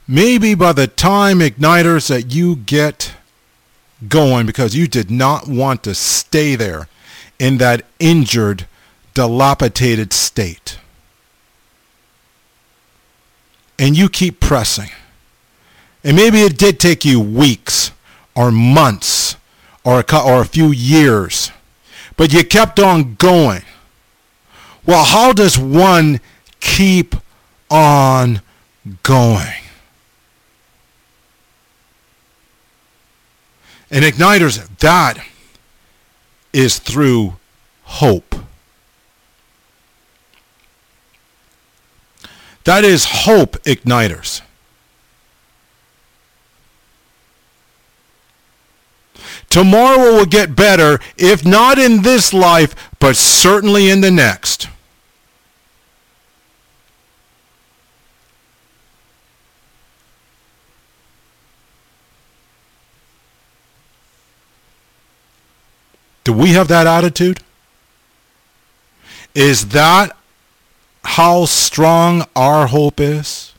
Maybe by the time, igniters, that you get going, because you did not want to stay there in that injured, dilapidated state, and you keep pressing, and maybe it did take you weeks or months or a few years, but you kept on going. Well, how does one keep on going? And igniters, that is through hope. That is hope, igniters. Tomorrow will get better, if not in this life, but certainly in the next. Do we have that attitude? Is that how strong our hope is?